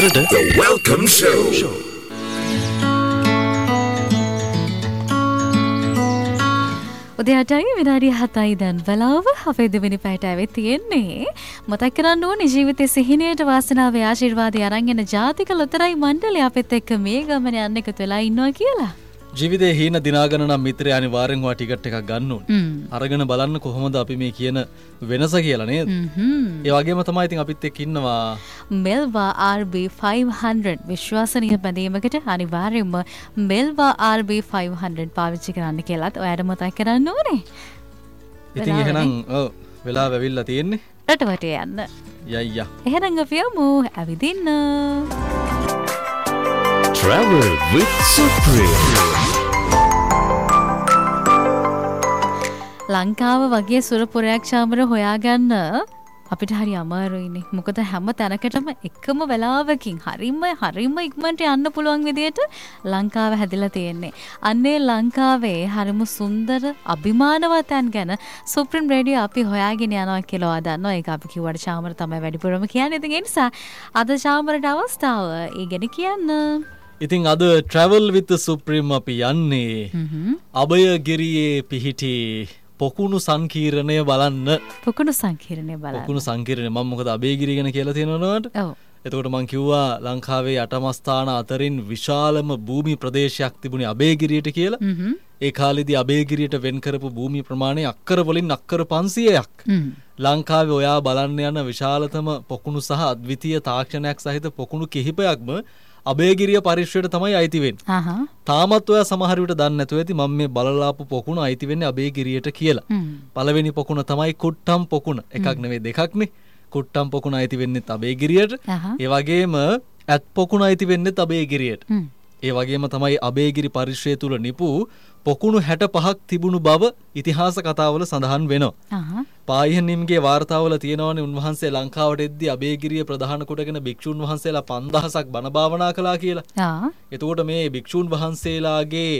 The Welcome Show. උදේ 8යි විනාඩි 7යි දැන් වෙලාව අපේ දෙවෙනි පැයට ඇවිත් තියෙන්නේ. මතක් කරන්න ඕනේ ජීවිතේ සිහිනයට වාසනාවේ ආශිර්වාදය අරන් එන ජාතික ලොතරැයි මණ්ඩලය අපිත් එක්ක මේ ගමන යන්න එකතු වෙලා ඉන්නවා කියලා. ජීවිතේ හීන දිනාගන්න නම් මිත්‍රයා අනිවාර්යෙන් වා ටිකට් එකක් ගන්න ඕනේ. අරගෙන බලන්න කොහොමද අපි මේ කියන වෙනස කියලා නේද? ඒ වගේම තමයි ඉතින් අපිත් එක්ක ඉන්නවා මෙල්වා RB 500 විශ්වාසනීය බැඳීමකට අනිවාර්යයෙන්ම මෙල්වා RB 500 පාවිච්චි කරන්න කියලාත් ඔයාලට මතක් කරන්න ඕනේ. ඉතින් එහෙනම් වෙලාව ඇවිල්ලා තියෙන්නේ රටවට යන්න. යයියා. එහෙනම් අපි යමු ඇවිදින්න. Travel with Supreme. ලංකාව වගේ සුරපුරයක් ශාමර හොයාගන්න අපිට හරි අමාරුයිනේ. මොකද හැම තැනකටම එකම වෙලාවකින් හරිම ඉක්මනට යන්න පුළුවන් විදියට ලංකාව හැදිලා තියෙන්නේ. අන්නේ ලංකාවේ හරිම සුන්දර අභිමානවත් තැන් ගැන සුප්‍රීම රේඩියෝ අපි හොයාගෙන යනවා කියලා දන්නවා. ඒක අපි කිව්වට ශාමර තමයි වැඩිපුරම කියන්නේ. ඉතින් ඒ නිසා අද ශාමරට අවස්ථාව ඒ ගැන කියන්න. ඉතින් අද travel with Supreme අපි යන්නේ අබයගිරියේ පිහිටි පොකුණු සංකීර්ණය බලන්න. පොකුණු සංකීර්ණය බලන්න. පොකුණු සංකීර්ණය මම මොකද අබයගිරිය ගැන කියලා තියෙනවනට? ඔව්. එතකොට මම කිව්වා ලංකාවේ 8ම ස්ථාන අතරින් විශාලම භූමි ප්‍රදේශයක් තිබුණේ අබයගිරියට කියලා. ඒ කාලේදී අබයගිරියට වෙන් කරපු භූමි ප්‍රමාණය අක්කර වලින් අක්කර 500ක්. ලංකාවේ ඔයා බලන්න යන විශාලතම පොකුණු සහ අද්විතීය තාක්ෂණයක් සහිත පොකුණු කිහිපයක්ම අබයගිරිය පරිශ්‍රයට තමයි අයිති වෙන්නේ. තාමත් ඔයා සමහර විට දන්නේ නැතුව ඇති මම මේ බලලාපු පොකුණ අයිති වෙන්නේ අබයගිරියට කියලා. පළවෙනි පොකුණ තමයි කුට්ටම් පොකුණ. එකක් නෙවෙයි දෙකක්නේ. කුට්ටම් පොකුණ අයිති වෙන්නේ අබයගිරියට. ඒ වගේම ඇත් පොකුණ අයිති වෙන්නේ අබයගිරියට. ඒ වගේම තමයි අබයගිරි පරිශ්‍රය තුල නිපු පොකුණු 65ක් තිබුණු බව ඉතිහාස කතාවල සඳහන් වෙනවා. පායිහනිම්ගේ වාර්තාවල තියෙනවානේ උන්වහන්සේ ලංකාවට එද්දී අබයගිරිය ප්‍රධාන කොටගෙන භික්ෂුන් වහන්සේලා 5000ක් බණ භාවනා කළා කියලා. එතකොට මේ භික්ෂුන් වහන්සේලාගේ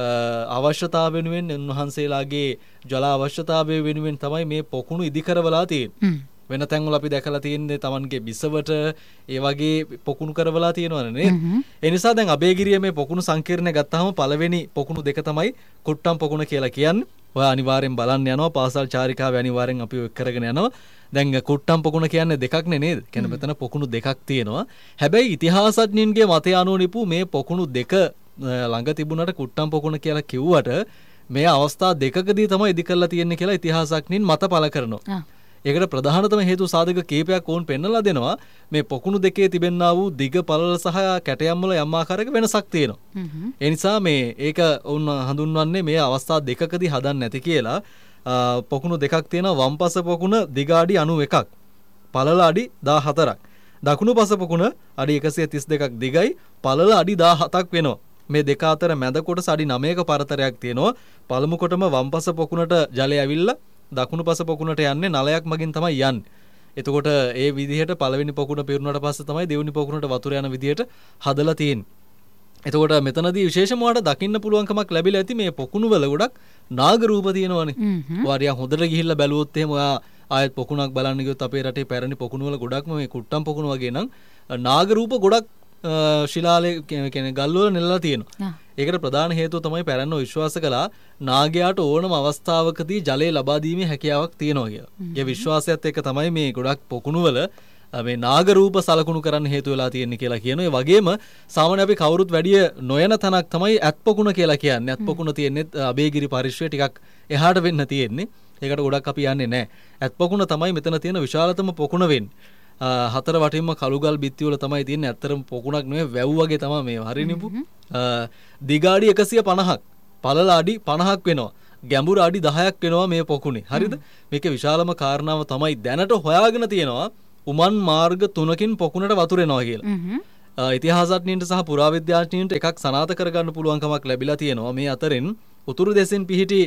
අවශ්‍යතාව වෙනුවෙන් උන්වහන්සේලාගේ ජල අවශ්‍යතාවය වෙනුවෙන් තමයි මේ පොකුණු ඉදි කරවලා තියෙන්නේ. වෙන තැන්වල අපි දැකලා තියෙන්නේ Tamanගේ බිසවට ඒ වගේ පොකුණු කරවලා තියෙනවනේ නේද? ඒ නිසා දැන් අබයගිරිය මේ පොකුණු සංකීර්ණය ගත්තාම පළවෙනි පොකුණු දෙක තමයි කුට්ටම් පොකුණ කියලා කියන්නේ. ඔයා අනිවාර්යෙන් බලන්න යනවා පාසල් චාරිකාවේ අනිවාර්යෙන් අපි ඔය කරගෙන යනවා. දැන් කුට්ටම් පොකුණ කියන්නේ දෙකක්නේ නේද? කියන්නේ මෙතන පොකුණු දෙකක් තියෙනවා. හැබැයි ඉතිහාසඥයින්ගේ මතය අනුව නිපු මේ පොකුණු දෙක ළඟ තිබුණාට කුට්ටම් පොකුණ කියලා කිව්වට මේ අවස්ථා දෙකකදී තමයි ඉදි කරලා තියෙන්නේ කියලා ඉතිහාසඥයින් මත පළ කරනවා. ඒකට ප්‍රධානතම හේතු සාධක කීපයක් වුන් පෙන්නලා දෙනවා. මේ පොකුණු දෙකේ තිබෙන්නා වූ දිග පළල සහ කැටයම් වල යම් ආකාරයක වෙනසක් තියෙනවා. ඒ නිසා මේ ඒක උන් හඳුන්වන්නේ මේ අවස්ථා දෙකකදී හදන්න නැති කියලා. පොකුණු දෙකක් තියෙනවා. වම් පස පොකුණ දිග අඩි 91ක්. පළල අඩි 14ක්. දකුණු පස පොකුණ අඩි 132ක් දිගයි. පළල අඩි 17ක් වෙනවා. මේ දෙක අතර මැද කොටස අඩි 9ක පරතරයක් තියෙනවා. පළමු කොටම වම් පස පොකුණට ජලය ඇවිල්ලා දකුණු පස පොකුණට යන්නේ නලයක් මගින් තමයි යන්නේ. එතකොට ඒ විදිහට පළවෙනි පොකුණ පිරුණාට පස්සේ තමයි දෙවෙනි පොකුණට වතුර යන විදිහට හදලා තියෙන්නේ. එතකොට මෙතනදී විශේෂම වඩ දකින්න පුළුවන්කමක් ලැබිලා ඇති මේ පොකුණු වල ගොඩක් නාග රූප තියෙනවනේ. වාරියා හොඳට ගිහිල්ලා බැලුවොත් එහෙම ඔයා ආයෙත් පොකුණක් බලන්න ගියොත් අපේ රටේ පැරණි පොකුණු වල ගොඩක්ම මේ කුට්ටම් පොකුණු වගේ නම් නාග රූප ගොඩක් ශිලාලේ කියන්නේ ගල් වල නෙලලා තියෙනවා. ඒකට ප්‍රධාන හේතුව තමයි පැරණිව විශ්වාස කළා නාගයාට ඕනම අවස්ථාවකදී ජලය ලබා දීමේ හැකියාවක් තියෙනවා කියලා. ඒ විශ්වාසයත් එක්ක තමයි මේ ගොඩක් පොකුණු වල මේ නාග රූප සලකුණු කරන්න හේතු වෙලා තියෙන්නේ කියලා කියනවා. ඒ වගේම සාමාන්‍ය අපි කවුරුත් වැඩිය නොයන තැනක් තමයි ඇත් පොකුණ කියලා කියන්නේ. ඇත් පොකුණ තියෙන්නේ අබයගිරි පරිශ්‍රය ටිකක් එහාට වෙන්න තියෙන්නේ. ඒකට ගොඩක් අපි යන්නේ නැහැ. ඇත් පොකුණ තමයි මෙතන තියෙන විශාලතම පොකුණ වෙන්නේ. හතර වටින්ම කළුගල් බිත්ති වල තමයි තියෙන්නේ. ඇත්තටම පොකුණක් නෙවෙයි වැව් වගේ තමයි මේ හරිනිපු. දිග අඩි 150ක්, පළල අඩි 50ක් වෙනවා. ගැඹුරු අඩි 10ක් වෙනවා මේ පොකුණේ. හරිද? මේකේ විශාලම කාරණාව තමයි දැනට හොයාගෙන තියෙනවා උමන් මාර්ග 3කින් පොකුණට වතුර එනවා කියලා. ඉතිහාසඥයින්ට සහ පුරාවිද්‍යාඥයින්ට එකක් සනාථ කරගන්න පුළුවන්කමක් ලැබිලා තියෙනවා. මේ අතරින් උතුරු දෙසින් පිහිටි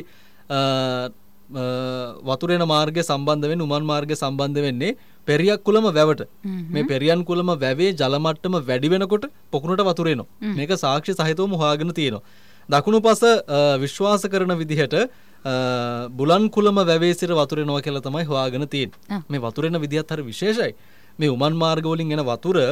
වතුරෙන මාර්ගය සම්බන්ධ වෙන්නේ උමන් මාර්ගය සම්බන්ධ වෙන්නේ පෙරියක් කුලම වැවට. මේ පෙරියන් කුලම වැවේ ජල මට්ටම වැඩි වෙනකොට පොකුණට වතුර එනවා. මේක සාක්ෂි සහිතවම හොයාගෙන තියෙනවා. දකුණු පස විශ්වාස කරන විදිහට බුලන් කුලම වැවේ සිට වතුර එනවා කියලා තමයි හොයාගෙන තියෙන්නේ. මේ වතුර එන විදිහත් හරි විශේෂයි. මේ උමන් මාර්ග වලින් එන වතුර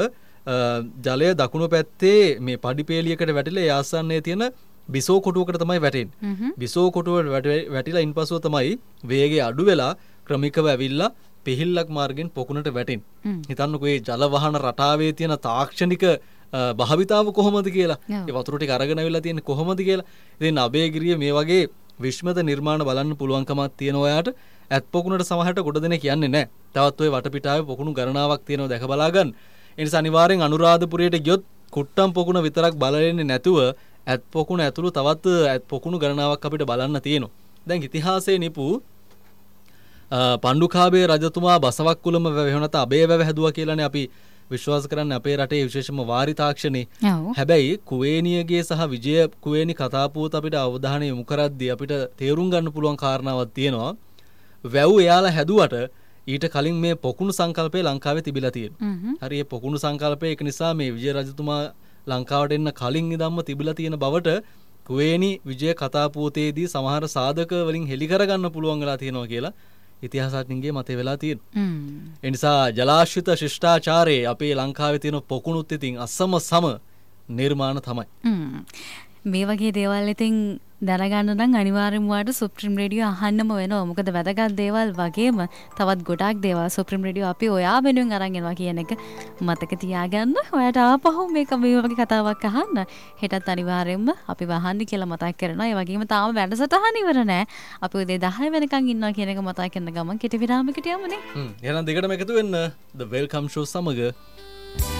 ජලය දකුණු පැත්තේ මේ පඩිපේලියකට වැටිලා ඒ ආසන්නයේ තියෙන බිසෝ කොටුවකට තමයි වැටෙන්නේ. බිසෝ කොටුවට වැටිලා ඉන්පසුව තමයි වේගය අඩු වෙලා ක්‍රමිකව ඇවිල්ලා පිහිල්ලක් මාර්ගෙන් පොකුණට වැටෙන්නේ. හිතන්නකෝ මේ ජල වහන රටාවේ තියෙන තාක්ෂණික භාවිතාව කොහොමද කියලා. ඒ වතුර ටික අරගෙන අවිලා තියෙන්නේ කොහොමද කියලා. ඉතින් අබේගිරිය මේ වගේ විශ්මත නිර්මාණ බලන්න පුළුවන්කමක් තියෙන ඔයාට ඇත් පොකුණට සමහරට ගොඩ දෙනෙක් කියන්නේ නැහැ. තවත් ඔය වටපිටාවේ පොකුණු ගණනාවක් තියෙනවා දැක බලා ගන්න. ඒ නිසා අනිවාර්යෙන් අනුරාධපුරයට ගියොත් කුට්ටම් පොකුණ විතරක් බලන්නේ නැතුව ඇත් පොකුණ ඇතුළු තවත් ඇත් පොකුණු ගණනාවක් අපිට බලන්න තියෙනවා. දැන් ඉතිහාසයේ නිපු පණ්ඩුකාභය රජතුමා බසවක්කුළම වැව එහෙම නැත්නම් අබේ වැව හැදුවා කියලානේ අපි විශ්වාස කරන්නේ අපේ රටේ විශේෂම වාරි තාක්ෂණේ. හැබැයි කුවේනියගේ සහ විජය කුවේනි කතාපුවත අපිට අවධානය යොමු කරද්දී අපිට තේරුම් ගන්න පුළුවන් කාරණාවක් තියෙනවා. වැව් එයාලා හැදුවට ඊට කලින් මේ පොකුණු සංකල්පය ලංකාවේ තිබිලා තියෙනවා. හරි මේ පොකුණු සංකල්පය ඒක නිසා මේ විජය රජතුමා ලංකාවට එන්න කලින් ඉඳන්ම තිබිලා තියෙන බවට කුවේනි විජය කතාපුවතේදී සමහර සාධක වලින් හෙළි කරගන්න පුළුවන් වෙලා තියෙනවා කියලා ඉතිහාසඥයින්ගේ මතය වෙලා තියෙනවා. ඒ නිසා ජලාශ්‍රිත ශිෂ්ටාචාරයේ අපේ ලංකාවේ තියෙන පොකුණුත් ඉතින් අසම සම නිර්මාණ තමයි. මේ වගේ දේවල් ඉතින් දැනගන්න නම් අනිවාර්යයෙන්ම වාට සුප්‍රීම රේඩියෝ අහන්නම වෙනවා. මොකද වැදගත් දේවල් වගේම තවත් ගොඩාක් දේවල් සුප්‍රීම රේඩියෝ අපි ඔයා වෙනුවෙන් අරන් එනවා කියන එක මතක තියාගන්න. ඔයාට ආපහු මේක මේ වගේ කතාවක් අහන්න හෙටත් අනිවාර්යයෙන්ම අපි වහන්න කියලා මතක් කරනවා. ඒ වගේම තාම වැඩසටහන ඉවර නෑ. අපි උදේ 10 වෙනකන් ඉන්නවා කියන එක මතක් කරන ගමන් කෙටි විරාමයකට යමුනේ. එහෙනම් දෙකටම එකතු වෙන්න The Welcome Show සමග